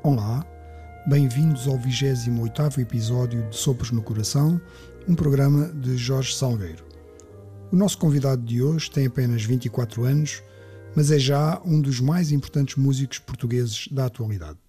Olá, bem-vindos ao 28º episódio de Sopros no Coração, um programa de Jorge Salgueiro. O nosso convidado de hoje tem apenas 24 anos, mas é já um dos mais importantes músicos portugueses da atualidade.